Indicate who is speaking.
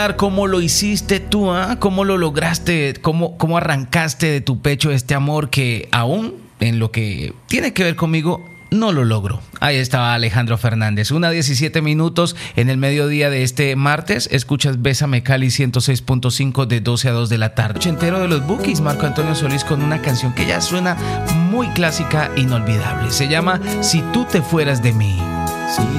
Speaker 1: ¿Cómo lo hiciste tú? ¿Cómo lo lograste? ¿Cómo arrancaste de tu pecho este amor que aún en lo que tiene que ver conmigo no lo logro? Ahí estaba Alejandro Fernández. 1:17 en el mediodía de este martes. Escuchas Bésame Cali 106.5 de 12 a 2 de la tarde. Entero de los Bukis, Marco Antonio Solís, con una canción que ya suena muy clásica, inolvidable. Se llama Si tú te fueras de mí.
Speaker 2: Si